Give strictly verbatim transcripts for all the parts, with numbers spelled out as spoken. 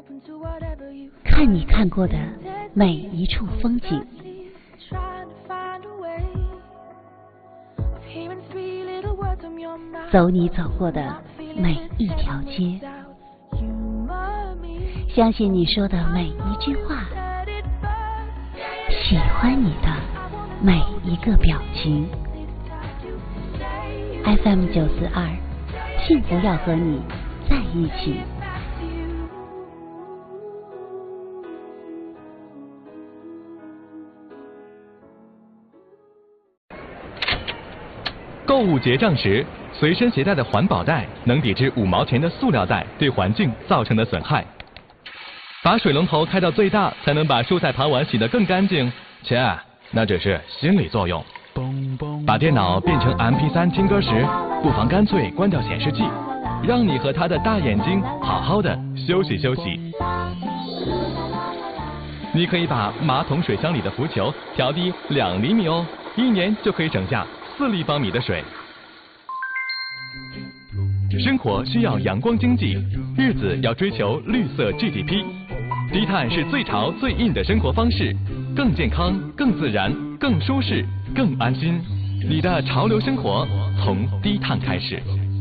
看你看过的每一处风景，走你走过的每一条街，相信你说的每一句话，喜欢你的每一个表情。F M 九四二，幸福要和你在一起。 购物结账时，随身携带的环保袋能抵制五毛钱的塑料袋对环境造成的损害。把水龙头开到最大，才能把蔬菜盘碗洗得更干净。切，那只是心理作用。把电脑变成 M P 三 听歌时，不妨干脆关掉显示器，让你和他的大眼睛好好的休息休息。你可以把马桶水箱里的浮球调低两厘米哦，一年就可以省下四立方米的水。生活需要阳光经济，日子要追求绿色 G D P。低碳是最潮最硬的生活方式，更健康、更自然、更舒适、更安心。你的潮流生活从低碳开始。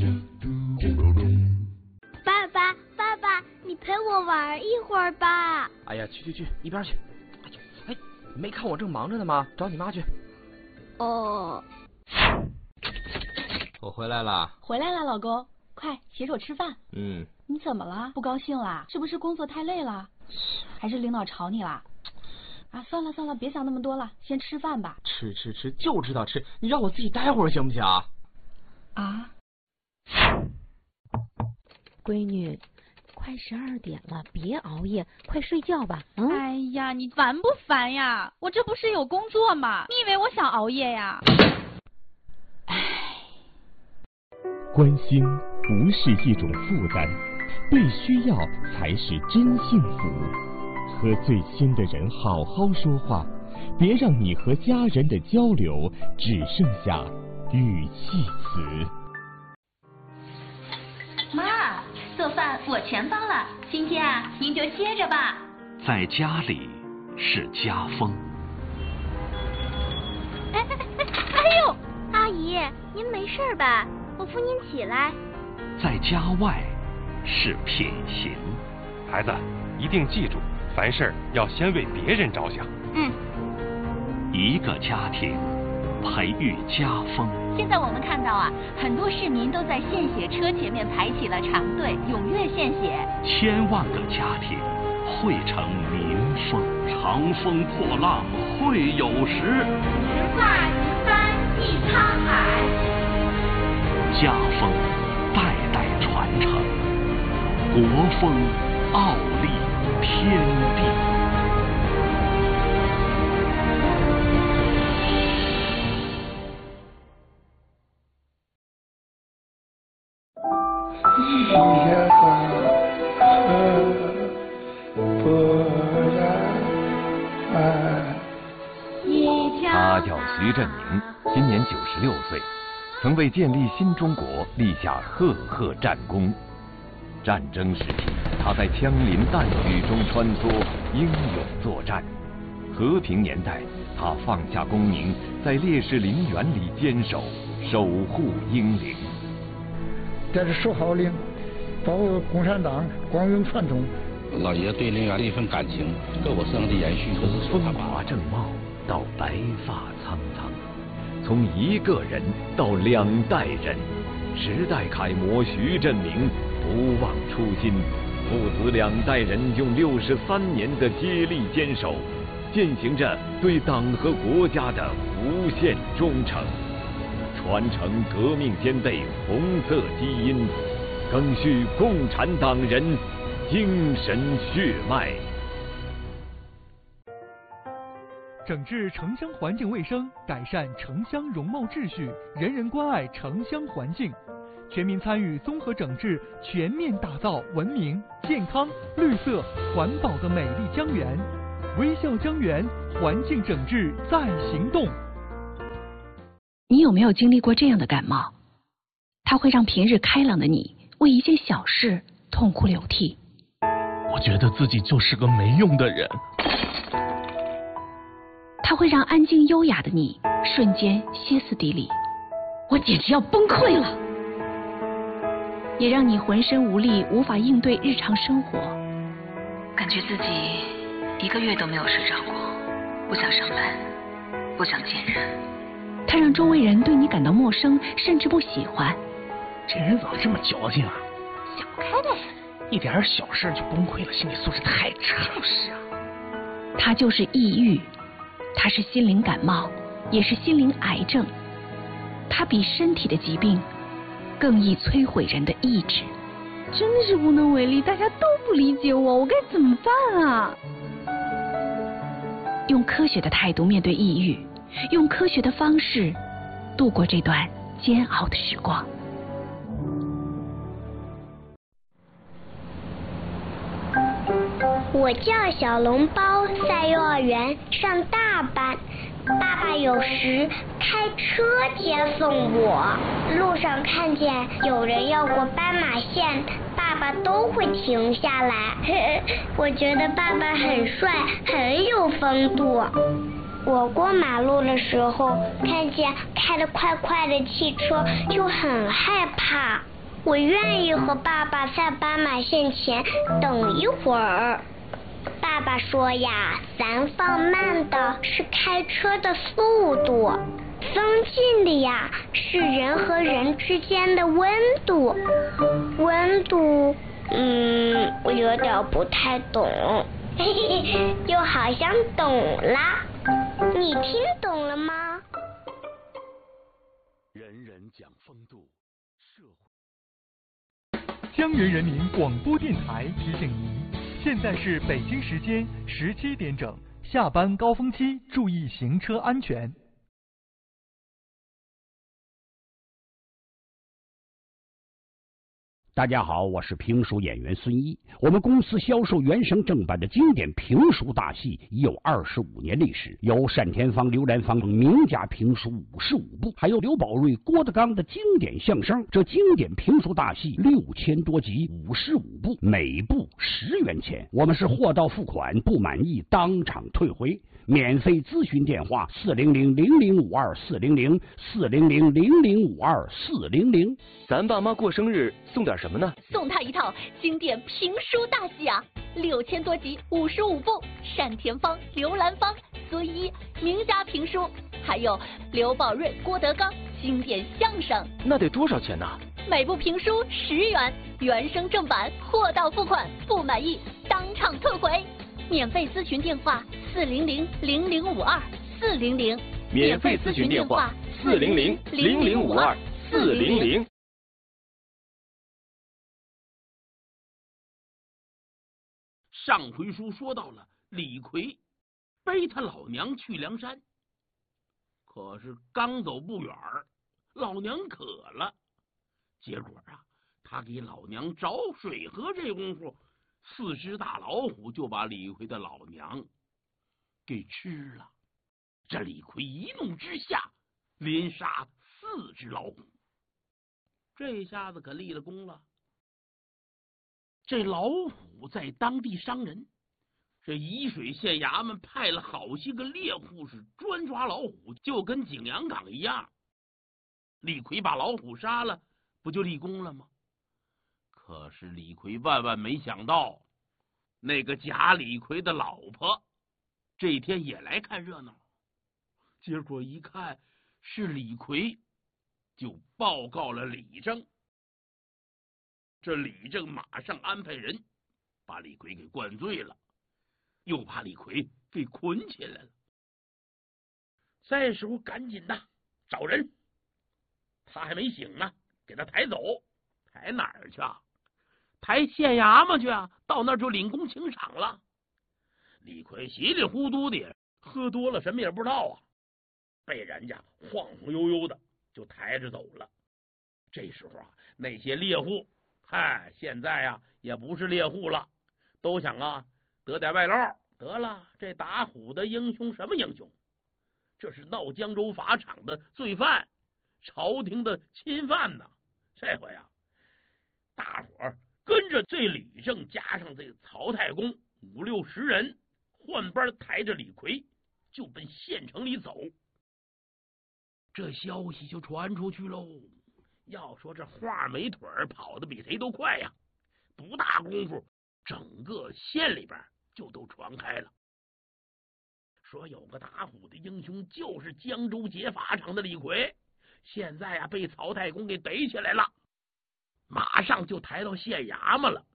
爸爸，爸爸，你陪我玩一会儿吧。 哎呀，去去去，一边去。哎呀，哎，没看我正忙着呢吗？找你妈去。 哦。 我回来了。 回来了，老公，快洗手吃饭。 嗯。 你怎么了？不高兴啦？是不是工作太累了？还是领导吵你啦？啊，算了算了，别想那么多了，先吃饭吧。 吃吃吃，就知道吃，你让我自己待会儿行不行啊？ 啊。 闺女，快十二点了，别熬夜，快睡觉吧。嗯。 哎呀，你烦不烦呀？我这不是有工作吗？你以为我想熬夜呀？ 唉。 关心不是一种负担，被需要才是真幸福。和最亲的人好好说话，别让你和家人的交流只剩下语气词。 妈，做饭我全包了，今天啊，您就歇着吧。 在家里是家风。 哎哎哎哎呦，阿姨，您没事吧？我扶您起来。 在家外是品行。 孩子，一定记住，凡事要先为别人着想。 嗯。 一个家庭培育家风。 现在我们看到啊，很多市民都在献血车前面排起了长队，踊跃献血。 千万个家庭汇成民风，长风破浪会有时。 直挂一帆济沧海。 家风代代传承，国风傲立天地。 他叫徐振宁，今年九十六岁，曾为建立新中国立下赫赫战功。战争时期，他在枪林弹雨中穿梭，英勇作战；和平年代，他放下功名，在烈士陵园里坚守，守护英灵。 这是守号令，保护共产党光荣传统。 老爷对陵园的一份感情，各我生的延续，都是风华正茂到白发苍苍，从一个人到两代人，时代楷模徐振宁不忘初心，父子两代人用六十三年的接力坚守，践行着对党和国家的无限忠诚，传承革命先辈红色基因，更续共产党人精神血脉。 整治城乡环境卫生，改善城乡容貌秩序，人人关爱城乡环境，全民参与综合整治，全面打造文明、健康、绿色、环保的美丽江源。微笑江源，环境整治在行动。 你有没有经历过这样的感冒？它会让平日开朗的你为一件小事痛哭流涕。 我觉得自己就是个没用的人。 它会让安静优雅的你瞬间歇斯底里，我简直要崩溃了。也让你浑身无力，无法应对日常生活， 感觉自己一个月都没有睡着过，不想上班，不想见人。 它让周围人对你感到陌生，甚至不喜欢。 这人怎么这么矫情啊？想不开呗，一点小事就崩溃了，心理素质太差。 就是啊， 它就是抑郁，它是心灵感冒，也是心灵癌症。它比身体的疾病更易摧毁人的意志。 真的是无能为力，大家都不理解我，我该怎么办啊？ 用科学的态度面对抑郁，用科学的方式度过这段煎熬的时光。 我叫小笼包，在幼儿园上大班。爸爸有时开车接送我，路上看见有人要过斑马线，爸爸都会停下来。我觉得爸爸很帅，很有风度。我过马路的时候，看见开得快快的汽车，就很害怕。我愿意和爸爸在斑马线前等一会儿。爸爸说呀，咱放慢的是开车的速度，增进的呀是人和人之间的温度。温度，嗯，我有点不太懂，嘿嘿，又好像懂啦。你听懂了吗？ 人人讲风度，社会。江源人民广播电台提醒您。现在是北京时间十七点整，下班高峰期，注意行车安全。 大家好，我是评书演员孙一。我们公司销售原声正版的经典评书大戏已有二十五年历史，有单田芳、刘兰芳等名家评书五十五部，还有刘宝瑞、郭德纲的经典相声。这经典评书大戏六千多集，五十五部，每部十元钱。我们是货到付款，不满意当场退回。免费咨询电话：四零零零零五二四零零四零零零零五二四零零。 咱爸妈过生日送点什么呢？ 送他一套经典评书大戏啊，六千多集，五十五部，单田芳、刘兰芳、孙一名家评书，还有刘宝瑞、郭德纲经典相声。 那得多少钱呢？ 每部评书十元，原声正版，货到付款，不满意当场退回。免费咨询电话：四零零零零五二四零零。 免费咨询电话：四零零零零五二四零零。 上回书说到了李逵背他老娘去梁山，可是刚走不远儿，老娘渴了，结果啊，他给老娘找水喝，这功夫四只大老虎就把李逵的老娘给吃了。这李逵一怒之下，连杀四只老虎，这下子可立了功了。这老虎在当地伤人，这沂水县衙门派了好些个猎户是专抓老虎，就跟景阳岗一样。李逵把老虎杀了，不就立功了吗？可是李逵万万没想到，那个假李逵的老婆这天也来看热闹，结果一看是李逵，就报告了李正。这李正马上安排人把李逵给灌醉了，又把李逵给捆起来了。这时候赶紧的找人，他还没醒呢，给他抬走。抬哪儿去啊？抬县衙门去啊！到那儿就领功请赏了。李逵稀里糊涂的，喝多了什么也不知道啊，被人家晃晃悠悠的就抬着走了。这时候啊，那些猎户，嗨，现在啊也不是猎户了，都想啊得点外捞。得了，这打虎的英雄什么英雄？这是闹江州法场的罪犯，朝廷的钦犯呐！这回啊，大伙儿跟着这李正加上这曹太公五六十人，换班抬着李逵就奔县城里走。这消息就传出去喽。要说这画眉腿跑得比谁都快呀，不大功夫，整个县里边就都传开了。说有个打虎的英雄，就是江州劫法场的李逵，现在啊被曹太公给逮起来了，马上就抬到县衙门了。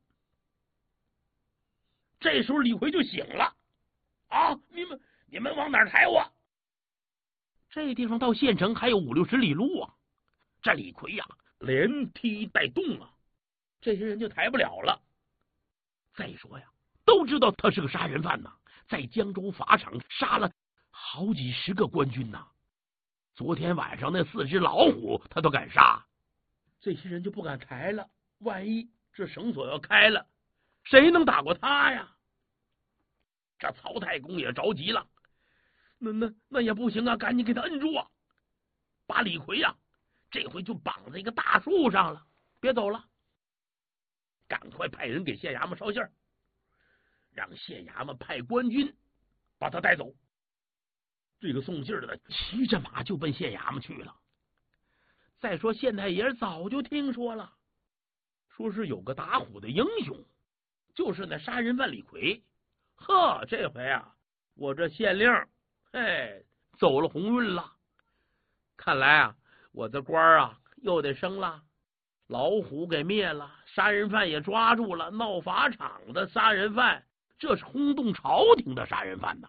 这时候李逵就醒了，啊，你们你们往哪儿抬我？这地方到县城还有五六十里路啊，这李逵呀、啊、连踢带动啊，这些人就抬不了了。再说呀，都知道他是个杀人犯呐，在江州法场杀了好几十个官军呐。昨天晚上那四只老虎他都敢杀，这些人就不敢抬了。万一这绳索要开了，谁能打过他呀？这曹太公也着急了，那那那也不行啊，赶紧给他摁住啊！把李逵呀、啊，这回就绑在一个大树上了，别走了，赶快派人给县衙门捎信儿，让县衙门派官军把他带走。这个送信儿的骑着马就奔县衙门去了。再说县太爷早就听说了，说是有个打虎的英雄，就是那杀人犯李逵。呵，这回啊，我这县令哎走了鸿运了。看来啊，我的官啊又得升了。老虎给灭了，杀人犯也抓住了，闹法场的杀人犯，这是轰动朝廷的杀人犯呐。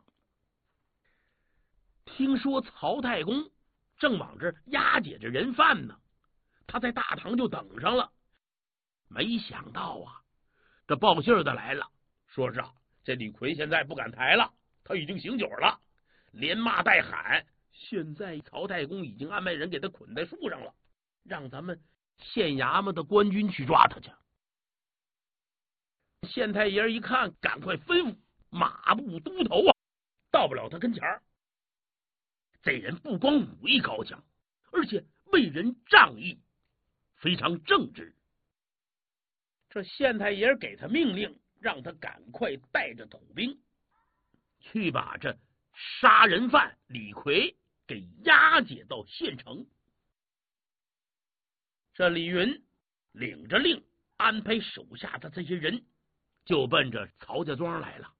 听说曹太公正往这押解着人犯呢，他在大堂就等上了。没想到啊，这报信的来了，说是啊，这李逵现在不敢抬了，他已经醒酒了，连骂带喊。现在曹太公已经安排人给他捆在树上了，让咱们县衙门的官军去抓他去。县太爷一看，赶快吩咐马步都头啊，到不了他跟前儿。这人不光武艺高强，而且为人仗义，非常正直。这县太爷给他命令，让他赶快带着土兵去把这杀人犯李逵给押解到县城。这李云领着令，安排手下的这些人就奔着曹家庄来了。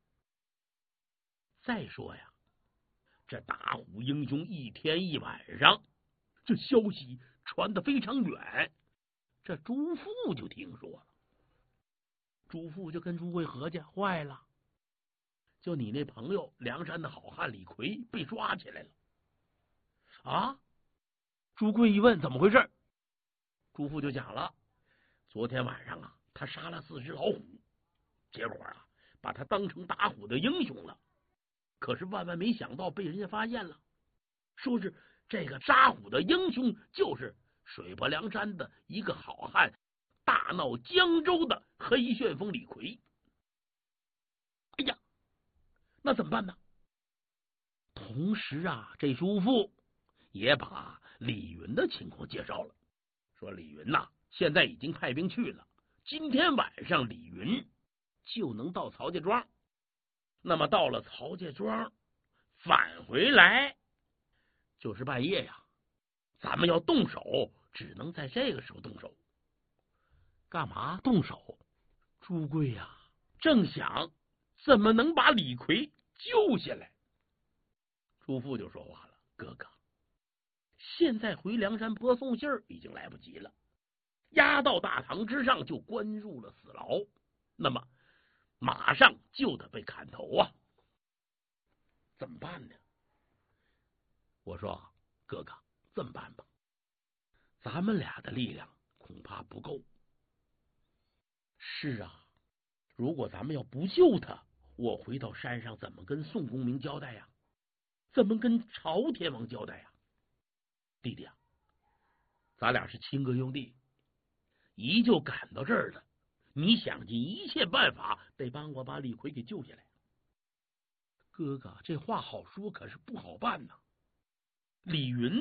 再说呀，这打虎英雄一天一晚上，这消息传得非常远。这朱富就听说了，朱富就跟朱贵合计，坏了，就你那朋友梁山的好汉李逵被抓起来了啊！朱贵一问怎么回事，朱富就讲了，昨天晚上啊，他杀了四只老虎，结果啊，把他当成打虎的英雄了。可是万万没想到被人家发现了，说是这个杀虎的英雄就是水泊梁山的一个好汉，大闹江州的黑旋风李逵。哎呀，那怎么办呢？同时啊，这朱富也把李云的情况介绍了，说李云呐、啊，现在已经派兵去了，今天晚上李云就能到曹家庄。那么到了曹家庄，返回来就是半夜呀。咱们要动手，只能在这个时候动手。干嘛动手？朱贵呀、啊，正想怎么能把李逵救下来。朱富就说话了：“哥哥，现在回梁山泊送信儿已经来不及了，押到大堂之上就关入了死牢，那么马上就得被砍头啊！怎么办呢？”我说：“哥哥，这么办吧，咱们俩的力量恐怕不够。是啊，如果咱们要不救他，我回到山上怎么跟宋公明交代呀？怎么跟朝天王交代呀？弟弟啊，咱俩是亲哥兄弟，一就赶到这儿了，你想尽一切办法得帮我把李逵给救下来。哥哥，这话好说，可是不好办呐。李云